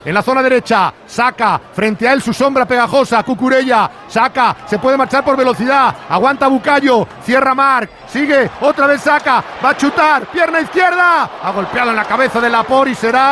En la zona derecha, Saka, frente a él su sombra pegajosa, Cucurella, Saka, se puede marchar por velocidad, aguanta Bukayo, cierra Marc, sigue, otra vez Saka, va a chutar, pierna izquierda, ha golpeado en la cabeza de Laporte y será...